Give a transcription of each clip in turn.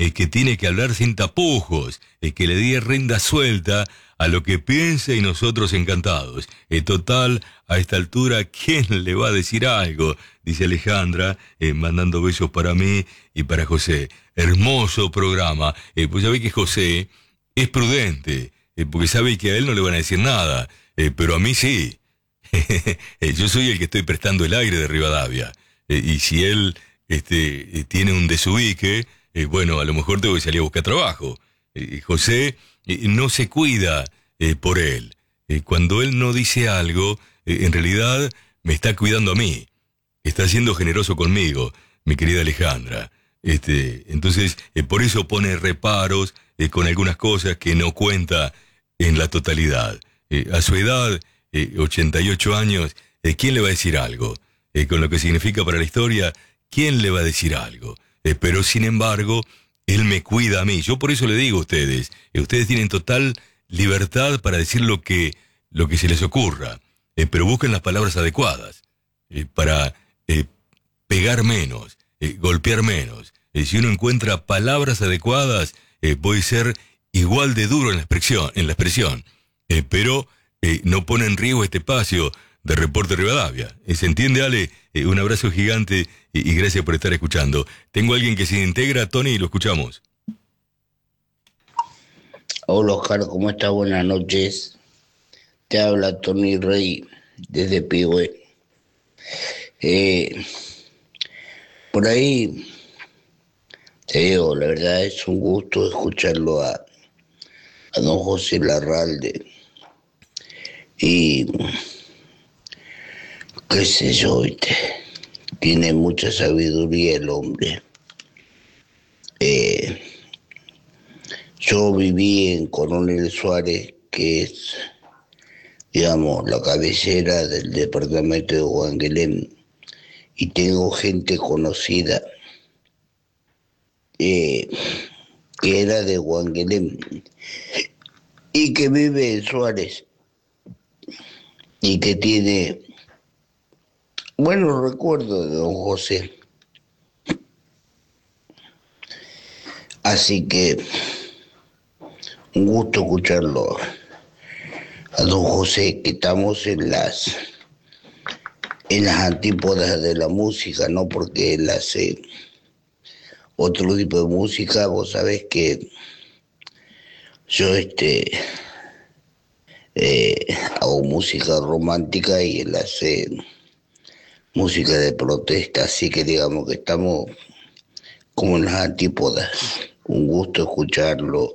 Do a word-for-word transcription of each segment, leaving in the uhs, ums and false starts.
eh, que tiene que hablar sin tapujos, eh, que le dé rienda suelta a lo que piensa y nosotros encantados. Eh, total, a esta altura, ¿quién le va a decir algo? Dice Alejandra, eh, mandando besos para mí y para José. Hermoso programa. Eh, pues ya ve que José es prudente, eh, porque sabe que a él no le van a decir nada, eh, pero a mí sí. Yo soy el que estoy prestando el aire de Rivadavia. Eh, y si él este, eh, tiene un desubique, eh, bueno, a lo mejor tengo que salir a buscar trabajo. Eh, José eh, no se cuida eh, por él. Eh, cuando él no dice algo, eh, en realidad me está cuidando a mí. Está siendo generoso conmigo, mi querida Alejandra. Este, entonces, eh, por eso pone reparos eh, con algunas cosas que no cuenta en la totalidad. Eh, a su edad, eh, ochenta y ocho años, eh, ¿quién le va a decir algo? Eh, con lo que significa para la historia, ¿quién le va a decir algo? Eh, pero sin embargo, él me cuida a mí. Yo por eso le digo a ustedes, eh, ustedes tienen total libertad para decir lo que, lo que se les ocurra, eh, pero busquen las palabras adecuadas eh, para eh, pegar menos, eh, golpear menos. Eh, si uno encuentra palabras adecuadas, eh, puede ser igual de duro en la expresión, en la expresión eh, pero eh, no pone en riesgo este espacio de Reporte Rivadavia. Eh, ¿Se entiende, Ale? Eh, un abrazo gigante y, y gracias por estar escuchando. Tengo a alguien que se integra, Tony, y lo escuchamos. Hola Oscar, ¿cómo estás? Buenas noches. Te habla Tony Rey desde Pihue. Eh, por ahí, te digo, la verdad es un gusto escucharlo a, a don José Larralde. Y qué sé yo, ¿viste? Tiene mucha sabiduría el hombre. Eh, yo viví en Coronel Suárez, que es, digamos, la cabecera del departamento de Huanguelén, y tengo gente conocida eh, que era de Huanguelén y que vive en Suárez y que tiene buenos recuerdos de don José. Así que un gusto escucharlo a don José, que estamos en las en las antípodas de la música, ¿no? Porque él hace otro tipo de música. Vos sabés que yo este eh, hago música romántica y él hace música de protesta, así que digamos que estamos como en las antípodas. Un gusto escucharlo.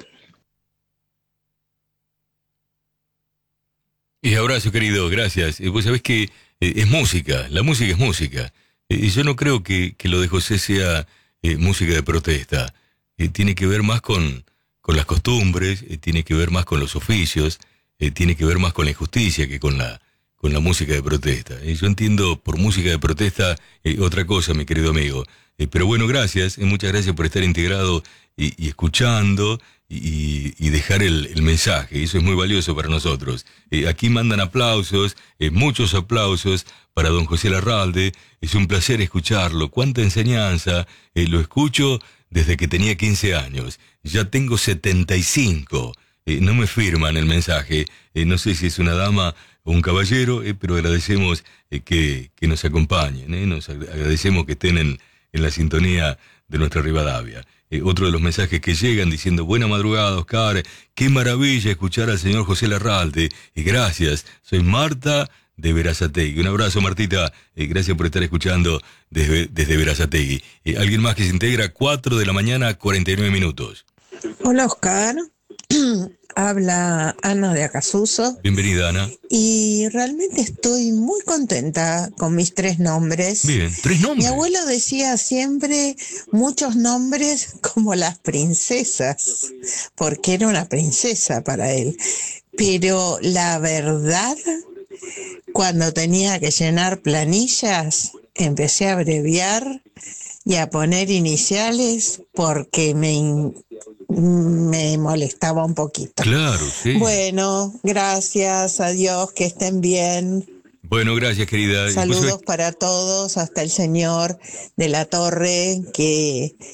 Y abrazo, querido, gracias. Eh, vos sabés que eh, es música, la música es música. Eh, y yo no creo que, que lo de José sea eh, música de protesta. Eh, tiene que ver más con, con las costumbres, eh, tiene que ver más con los oficios, eh, tiene que ver más con la injusticia que con la, con la música de protesta. Eh, yo entiendo por música de protesta eh, otra cosa, mi querido amigo. Eh, pero bueno, gracias, eh, muchas gracias por estar integrado y, y escuchando y, y dejar el, el mensaje. Eso es muy valioso para nosotros. Eh, aquí mandan aplausos, eh, muchos aplausos para don José Larralde. Es un placer escucharlo. Cuánta enseñanza. Eh, lo escucho desde que tenía quince años. Ya tengo setenta y cinco. Eh, no me firman el mensaje. Eh, no sé si es una dama o un caballero, eh, pero agradecemos eh, que, que nos acompañen. Eh, nos agradecemos que estén en, en la sintonía de nuestra Rivadavia. Eh, otro de los mensajes que llegan diciendo: buena madrugada, Oscar, qué maravilla escuchar al señor José Larralde, y gracias, soy Marta de Berazategui. Un abrazo, Martita, eh, gracias por estar escuchando desde, desde Berazategui. Eh, ¿Alguien más que se integra? cuatro de la mañana, cuarenta y nueve minutos. Hola, Oscar. Habla Ana de Acasuso. Bienvenida, Ana. Y realmente estoy muy contenta con mis tres nombres. Bien, tres nombres. Mi abuelo decía siempre muchos nombres como las princesas, porque era una princesa para él. Pero la verdad, cuando tenía que llenar planillas, empecé a abreviar y a poner iniciales porque me... In- me molestaba un poquito. Claro, sí. Bueno, gracias, adiós, que estén bien. Bueno, gracias, querida. Saludos Pues, para todos, hasta el señor de la Torre, que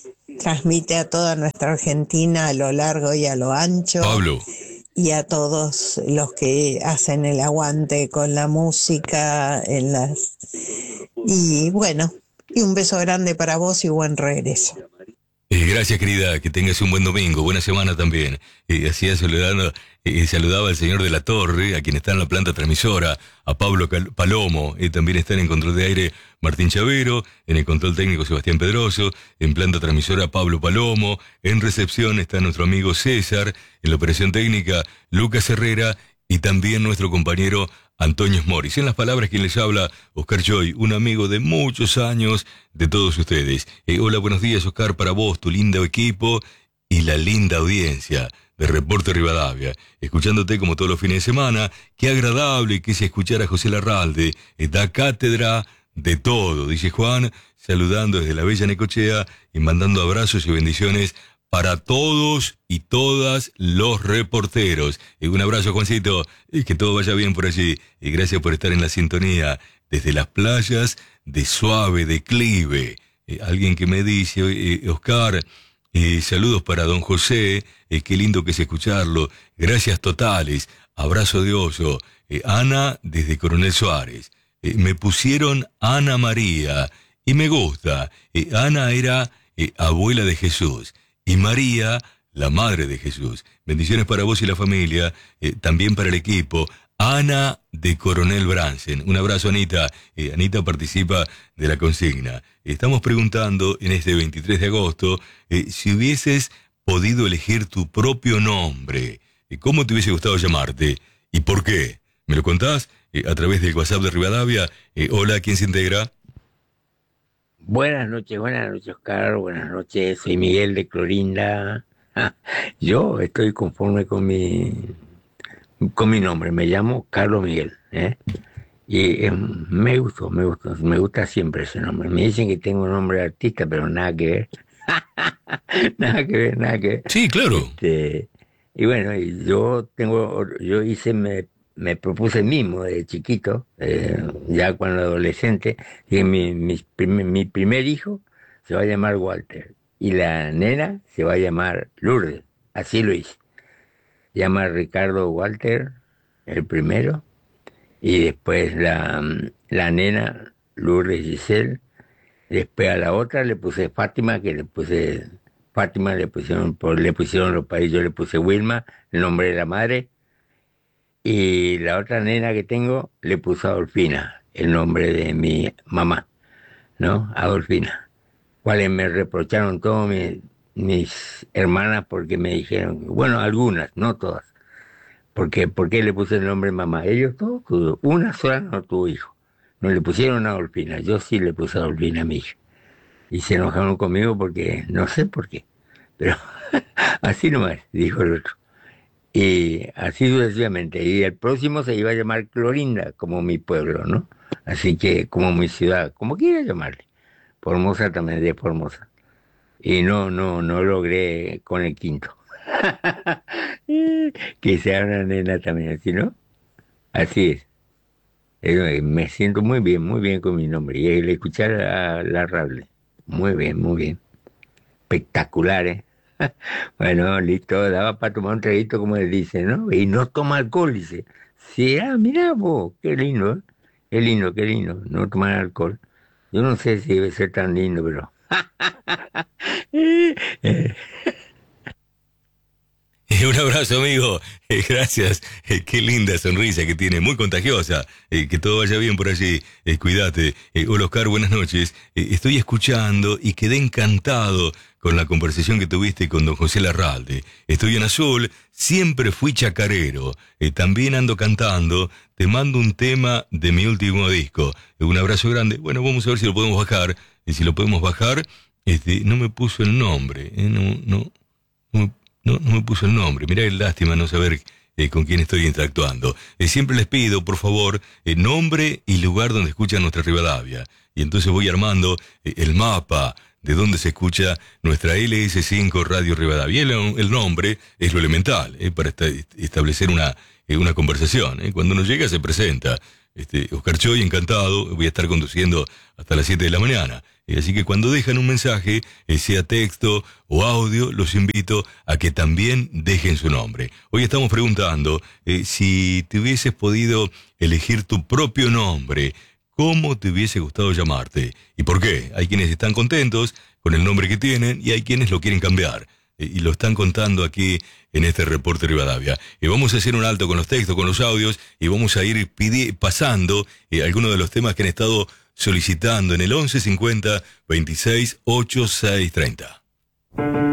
transmite a toda nuestra Argentina a lo largo y a lo ancho. Pablo. Y a todos los que hacen el aguante con la música en las... Y bueno, y un beso grande para vos y buen regreso. Eh, gracias, querida, que tengas un buen domingo, buena semana también. Eh, hacía saludando, eh, saludaba al señor de la Torre, a quien está en la planta transmisora, a Pablo Cal- Palomo, eh, también están en control de aire Martín Chavero, en el control técnico Sebastián Pedroso, en planta transmisora Pablo Palomo, en recepción está nuestro amigo César, en la operación técnica Lucas Herrera y también nuestro compañero Antonio Morris. En las palabras quien les habla, Oscar Joy, un amigo de muchos años de todos ustedes. Eh, hola, buenos días, Oscar, para vos, tu lindo equipo y la linda audiencia de Reporte Rivadavia. Escuchándote como todos los fines de semana, qué agradable que se escuchara a José Larralde, eh, da cátedra de todo, dice Juan, saludando desde la bella Necochea y mandando abrazos y bendiciones para todos y todas los reporteros. Y un abrazo, Juancito, y que todo vaya bien por allí. Y gracias por estar en la sintonía desde las playas de Suave Declive. Eh, alguien que me dice, eh, Oscar, eh, saludos para don José, eh, qué lindo que es escucharlo. Gracias totales, abrazo de oso. Eh, Ana desde Coronel Suárez. Eh, me pusieron Ana María y me gusta. Eh, Ana era eh, abuela de Jesús. Y María, la madre de Jesús. Bendiciones para vos y la familia, eh, también para el equipo. Ana de Coronel Bransen. Un abrazo, Anita. Eh, Anita participa de la consigna. Estamos preguntando en este veintitrés de agosto eh, si hubieses podido elegir tu propio nombre. Eh, ¿Cómo te hubiese gustado llamarte? ¿Y por qué? ¿Me lo contás? Eh, a través del WhatsApp de Rivadavia. Eh, hola, ¿quién se integra? Buenas noches, buenas noches, Oscar, buenas noches, soy Miguel de Clorinda. Yo estoy conforme con mi con mi nombre, me llamo Carlos Miguel, ¿eh? Y eh, me gustó, me gustó, me gusta siempre ese nombre. Me dicen que tengo nombre de artista, pero nada que ver. Nada que ver, nada que ver. Sí, claro. Este, y bueno, y yo tengo, yo hice, me me propuse mismo de chiquito, eh, ya cuando adolescente, que mi, mi, primer, mi primer hijo se va a llamar Walter y la nena se va a llamar Lourdes. Así lo hice. Se llama Ricardo Walter, el primero, y después la, la nena Lourdes Giselle. Después a la otra le puse Fátima, que le puse Fátima, le pusieron, por, le pusieron los países, yo le puse Wilma, el nombre de la madre. Y la otra nena que tengo le puso Adolfina, el nombre de mi mamá, ¿no? Adolfina. Cuales me reprocharon todos mis, mis hermanas porque me dijeron, bueno, algunas, no todas. Porque, ¿por qué le puse el nombre de mamá? Ellos todos, una sola no tuvo hijo. No le pusieron Adolfina, yo sí le puse Adolfina a mi hija. Y se enojaron conmigo porque, no sé por qué, pero así nomás, dijo el otro. Y así sucesivamente. Y el próximo se iba a llamar Clorinda, como mi pueblo, ¿no? Así que, como mi ciudad, como quiera llamarle. Formosa también de Formosa. Y no, no, no logré con el quinto. Que sea una nena también, ¿así no? Así es. Eh, Me siento muy bien, muy bien con mi nombre. Y el escuchar a Larralde. Muy bien, muy bien. Espectacular, ¿eh? Bueno, listo, daba para tomar un traguito, como él dice, ¿no? Y no toma alcohol, dice. Sí, ah, mira vos, qué lindo, ¿eh? Qué lindo, qué lindo, no tomar alcohol. Yo no sé si debe ser tan lindo, pero... Un abrazo, amigo. Eh, gracias. Eh, qué linda sonrisa que tiene, muy contagiosa. Eh, que todo vaya bien por allí. Eh, cuídate. Eh, hola, Oscar, buenas noches. Eh, estoy escuchando y quedé encantado con la conversación que tuviste con don José Larralde. Estoy en Azul, siempre fui chacarero. Eh, también ando cantando. Te mando un tema de mi último disco. Eh, un abrazo grande. Bueno, vamos a ver si lo podemos bajar. Y si lo podemos bajar, este, no me puso el nombre. Eh, no, no, no No, no me puso el nombre. Mirá, es lástima no saber eh, con quién estoy interactuando. Eh, siempre les pido, por favor, eh, nombre y lugar donde escuchan nuestra Rivadavia. Y entonces voy armando eh, el mapa de donde se escucha nuestra L S cinco Radio Rivadavia. El, el nombre es lo elemental eh, para esta, establecer una, eh, una conversación. Eh. Cuando uno llega se presenta. Este, Oscar Choy, encantado. Voy a estar conduciendo hasta las siete de la mañana. Eh, así que cuando dejan un mensaje, eh, sea texto o audio, los invito a que también dejen su nombre. Hoy estamos preguntando eh, si te hubieses podido elegir tu propio nombre, ¿cómo te hubiese gustado llamarte? ¿Y por qué? Hay quienes están contentos con el nombre que tienen y hay quienes lo quieren cambiar. Eh, y lo están contando aquí en este reporte Rivadavia. Y vamos a hacer un alto con los textos, con los audios, y vamos a ir pidi- pasando eh, algunos de los temas que han estado solicitando en el once cincuenta veintiséis ochenta y seis treinta.